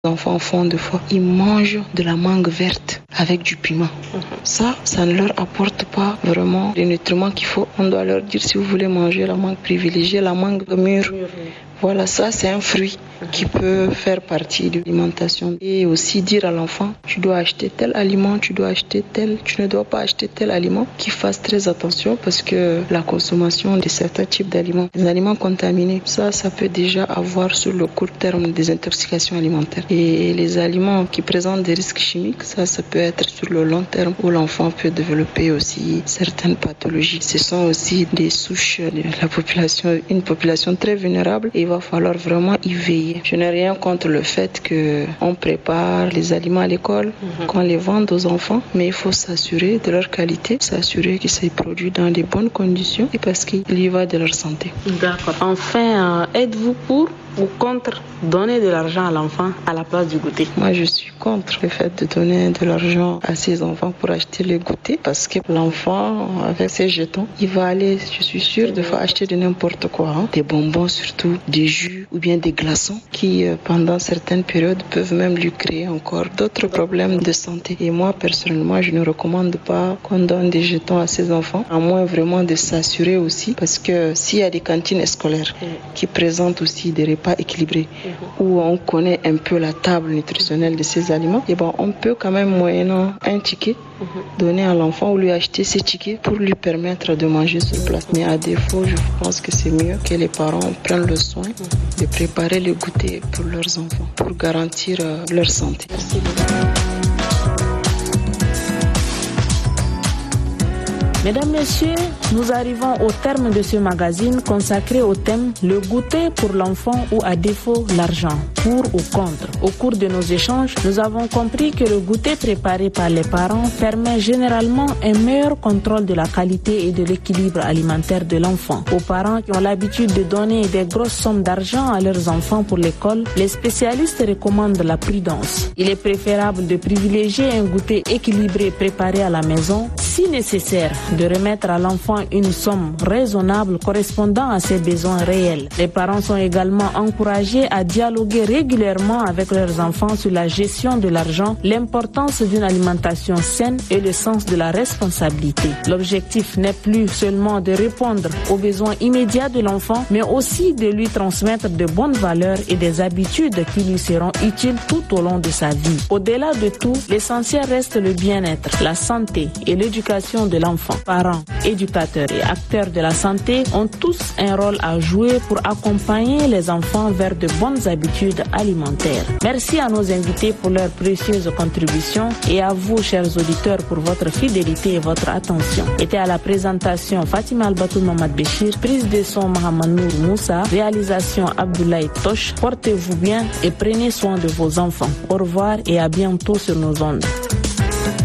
Les enfants font des fois, ils mangent de la mangue verte avec du piment. Ça ne leur apporte pas vraiment les nutriments qu'il faut. On doit leur dire, si vous voulez manger la mangue, privilégiez la mangue mûre. Voilà, ça c'est un fruit qui peut faire partie de l'alimentation. Et aussi dire à l'enfant, tu dois acheter tel aliment, tu ne dois pas acheter tel aliment, qu'il fasse très attention parce que la consommation de certains types d'aliments, des aliments contaminés, ça peut déjà avoir sur le court terme des intoxications alimentaires. Et les aliments qui présentent des risques chimiques, ça peut être sur le long terme où l'enfant peut développer aussi certaines pathologies. Ce sont aussi des souches de la population, une population très vulnérable et il va falloir vraiment y veiller. Je n'ai rien contre le fait qu'on prépare les aliments à l'école, qu'on les vende aux enfants, mais il faut s'assurer de leur qualité, s'assurer qu'ils soient produits dans les bonnes conditions et parce qu'il y va de leur santé. D'accord. Enfin, êtes-vous pour ou contre donner de l'argent à l'enfant à la place du goûter? Moi, je suis contre le fait de donner de l'argent à ses enfants pour acheter le goûter parce que l'enfant, avec ses jetons, il va aller, je suis sûre, de fois acheter de n'importe quoi, des bonbons surtout, des jus ou bien des glaçons qui, pendant certaines périodes, peuvent même lui créer encore d'autres problèmes de santé. Et moi, personnellement, je ne recommande pas qu'on donne des jetons à ses enfants, à moins vraiment de s'assurer aussi parce que s'il y a des cantines scolaires qui présentent aussi des repas équilibrés, où on connaît un peu la table nutritionnelle de ces aliments, et on peut quand même moyennant un ticket donner à l'enfant ou lui acheter ces tickets pour lui permettre de manger sur place. Mais à défaut, je pense que c'est mieux que les parents prennent le soin de préparer le goûter pour leurs enfants, pour garantir leur santé. Merci. Mesdames, Messieurs, nous arrivons au terme de ce magazine consacré au thème « Le goûter pour l'enfant ou à défaut l'argent, pour ou contre ». Au cours de nos échanges, nous avons compris que le goûter préparé par les parents permet généralement un meilleur contrôle de la qualité et de l'équilibre alimentaire de l'enfant. Aux parents qui ont l'habitude de donner des grosses sommes d'argent à leurs enfants pour l'école, les spécialistes recommandent la prudence. Il est préférable de privilégier un goûter équilibré préparé à la maison, si nécessaire, de remettre à l'enfant une somme raisonnable correspondant à ses besoins réels. Les parents sont également encouragés à dialoguer régulièrement avec leurs enfants sur la gestion de l'argent, l'importance d'une alimentation saine et le sens de la responsabilité. L'objectif n'est plus seulement de répondre aux besoins immédiats de l'enfant, mais aussi de lui transmettre de bonnes valeurs et des habitudes qui lui seront utiles tout au long de sa vie. Au-delà de tout, l'essentiel reste le bien-être, la santé et l'éducation de l'enfant. Parents, éducateurs et acteurs de la santé ont tous un rôle à jouer pour accompagner les enfants vers de bonnes habitudes alimentaires. Merci à nos invités pour leurs précieuses contributions et à vous, chers auditeurs, pour votre fidélité et votre attention. Était à la présentation Fatima Albatou Mamad Béchir, prise de son Mohamed Nour Moussa, réalisation Abdoulaye Tosh. Portez-vous bien et prenez soin de vos enfants. Au revoir et à bientôt sur nos ondes.